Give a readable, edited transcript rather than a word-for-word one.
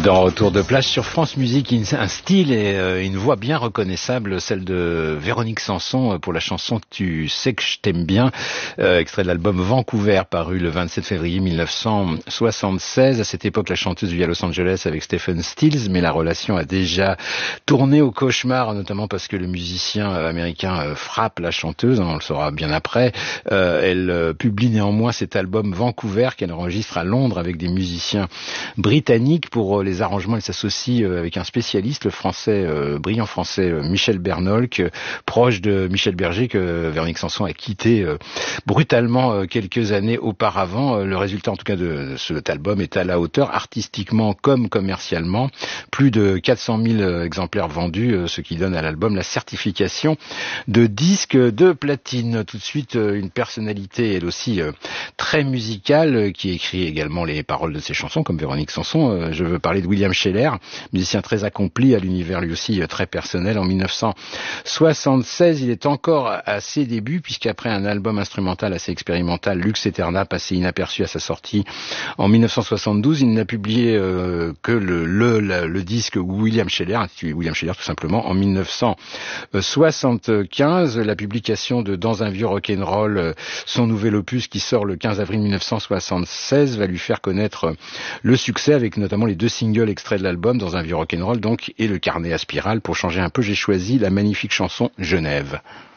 Dans Retour de plage sur France Musique, un style et une voix bien reconnaissable, celle de Véronique Sanson pour la chanson Tu sais que je t'aime bien, extrait de l'album Vancouver paru le 27 février 1976. À cette époque, la chanteuse vit à Los Angeles avec Stephen Stills, mais la relation a déjà tourné au cauchemar, notamment parce que le musicien américain frappe la chanteuse, on le saura bien après. Elle publie néanmoins cet album Vancouver qu'elle enregistre à Londres avec des musiciens britanniques. Pour les arrangements, elle s'associe avec un spécialiste, le français, brillant français Michel Bernolk, proche de Michel Berger que Véronique Sanson a quitté brutalement quelques années auparavant. Le résultat en tout cas de cet album est à la hauteur artistiquement comme commercialement. Plus de 400 000 exemplaires vendus, ce qui donne à l'album la certification de disque de platine. Tout de suite, une personnalité elle aussi très musicale qui écrit également les paroles de ses chansons comme Véronique Sanson. Je veux parler de William Sheller, musicien très accompli à l'univers lui aussi très personnel. En 1976, il est encore à ses débuts puisqu'après un album instrumental assez expérimental, Lux Eterna, passé inaperçu à sa sortie en 1972, il n'a publié que le disque William Sheller, intitulé William Sheller tout simplement, en 1975. La publication de Dans un vieux rock'n'roll, son nouvel opus qui sort le 15 avril 1976, va lui faire connaître le succès avec notamment les deux singles extraits de l'album, Dans un vieux rock'n'roll donc, et le carnet à spirale. Pour changer un peu, j'ai choisi la magnifique chanson Genève.